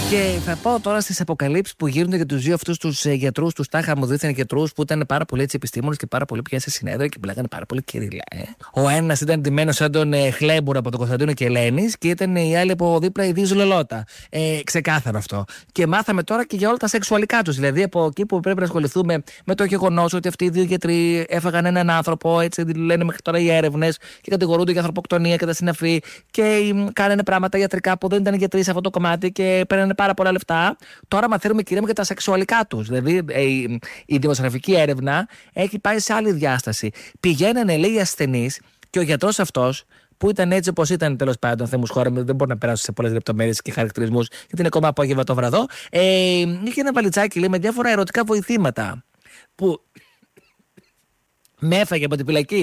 Και θα πω τώρα στις αποκαλύψεις που γίνονται για τους δύο αυτούς τους γιατρούς, τους τάχα μου δίθεν γιατρούς, που ήταν πάρα πολύ επιστήμονες και πάρα πολύ πια σε συνέδριο και μιλάγανε πάρα πολύ κυριλά. Ο ένας ήταν ντυμένος σαν τον Χλέμπουρα από τον Κωνσταντίνο και Ελένης, και ήταν η άλλη από δίπλα η Δίζου Λολότα. Ξεκάθαρο αυτό. Και μάθαμε τώρα και για όλα τα σεξουαλικά τους. Δηλαδή από εκεί που πρέπει να ασχοληθούμε με το γεγονός ότι αυτοί οι δύο γιατροί έφαγαν έναν άνθρωπο, έτσι λένε μέχρι τώρα οι έρευνες, και κατηγορούνται για ανθρωποκτονία και τα συναφή, και κάνανε πράγματα ιατρικά που δεν ήταν γιατροί σε αυτό το κομμάτι και παίρνανε πάρα πολλά λεφτά. Τώρα μαθαίνουμε, κυρία μου, για τα σεξουαλικά τους. Δηλαδή η δημοσιογραφική έρευνα έχει πάει σε άλλη διάσταση. Πηγαίνανε, λέει, οι ασθενείς, και ο γιατρός αυτός, που ήταν έτσι όπως ήταν, τέλος πάντων, Θεέ μου χώρα, δεν μπορώ να περάσω σε πολλές λεπτομέρειες και χαρακτηρισμούς, γιατί είναι ακόμα απόγευμα το βραδό. Είχε ένα βαλιτσάκι, λέει, με διάφορα ερωτικά βοηθήματα που με έφαγε από την φυλακή.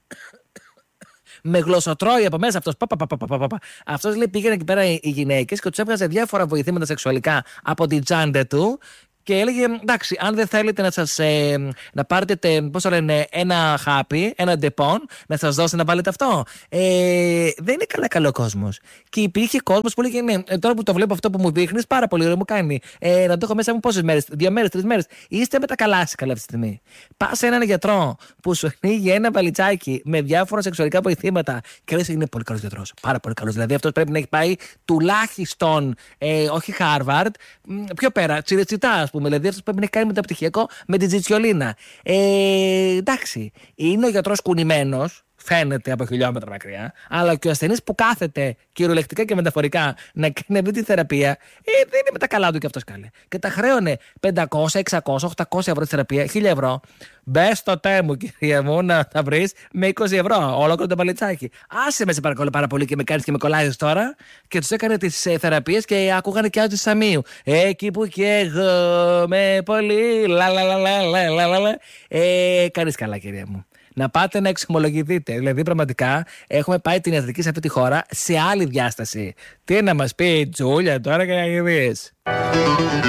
Με γλωσσοτρώει από μέσα αυτός. Αυτός, λέει, πήγαινε εκεί πέρα οι γυναίκες και τους έβγαζε διάφορα βοηθήματα σεξουαλικά από την τσάντα του. Και έλεγε, εντάξει, αν δεν θέλετε να πάρετε, πώς το λένε, ένα χάπι, ένα ντεπών, να σας δώσει να βάλετε αυτό. Δεν είναι καλό κόσμος. Και υπήρχε κόσμος που έλεγε, ναι, τώρα που το βλέπω αυτό που μου δείχνεις, πάρα πολύ ωραίο μου κάνει. Να το έχω μέσα μου πόσες μέρες, 2 μέρες, 3 μέρες. Είστε με τα καλά αυτή τη στιγμή. Πας σε έναν γιατρό που σου ανοίγει ένα βαλιτσάκι με διάφορα σεξουαλικά βοηθήματα και λες, είναι πολύ καλός γιατρός. Πάρα πολύ καλός. Δηλαδή αυτός πρέπει να έχει πάει τουλάχιστον, όχι Harvard, πιο πέρα, Τσιρετσιτά. Δηλαδή αυτό πρέπει να έχει κάνει μεταπτυχιακό με την Τζιτσιολίνα. Εντάξει, είναι ο γιατρός κουνημένος, φαίνεται από χιλιόμετρα μακριά, αλλά και ο ασθενής που κάθεται κυριολεκτικά και μεταφορικά να κάνει αυτή τη θεραπεία, δεν είναι με τα καλά του κι αυτός καλέ. Και τα χρέωνε 500, 600, 800 ευρώ τη θεραπεία, 1000 ευρώ. Μπες στο τέμου, κυρία μου, να τα βρεις με 20 ευρώ. Ολόκληρο το παλιτσάκι. Άσε με, σε παρακαλώ πάρα πολύ, και με κάνεις και με κολλάζεις τώρα. Και τους έκανε τις θεραπείες και ακούγανε και άλλους Σαμίου. Εκεί που καίγομαι πολύ. Λαλαλαλαλαλαλα. Κάνεις καλά, κυρία μου. Να πάτε να εξομολογηθείτε. Δηλαδή, πραγματικά έχουμε πάει την ιατρική σε αυτή τη χώρα σε άλλη διάσταση. Τι να μας πει η Τζούλια τώρα και να δεις.